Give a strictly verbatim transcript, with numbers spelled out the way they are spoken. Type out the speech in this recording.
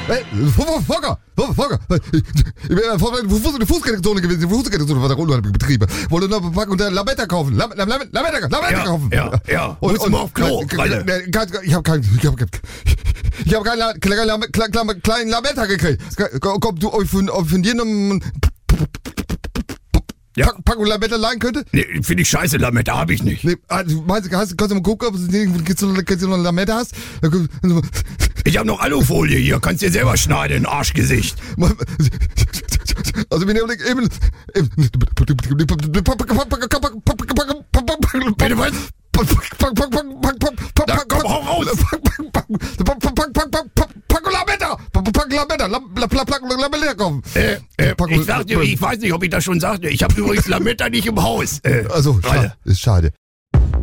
Volker, Volker, ich bin eine Fußgängerzone gewesen, die Fußgängerzone war da unten betrieben. Wollte noch eine Packung der Lametta kaufen. Lametta, Lametta, Lametta kaufen. Ja, ja. Und, und auf Klo, Ralle. Ich habe kein, ich habe ich habe keinen kleinen kleinen Lametta gekriegt. Kommt du euch von, von dir noch Ja. Packung Lametta leihen könnte? Nee, finde ich scheiße, Lametta habe ich nicht. Nee, also, meinst du, hast, kannst du mal gucken, ob du noch eine Lametta hast? Ich habe noch Alufolie hier, kannst dir selber schneiden, Arschgesicht. Also, wir nehmen eben. Bitte was? Da, komm, hau raus! Packung Lametta! Packung Lametta! Lametta kaufen! Äh, äh, ich sagte, ich weiß nicht, ob ich das schon sagte. Ich habe übrigens Lametta nicht im Haus. Äh, also, schade. Ist schade.